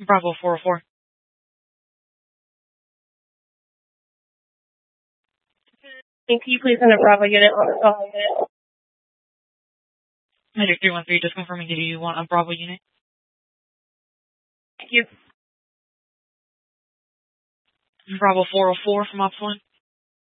Bravo 404. Can you please send a Bravo unit on the call unit? Magic 313, just confirming, do you want a Bravo unit? Thank you. Bravo 404 from Ops 1.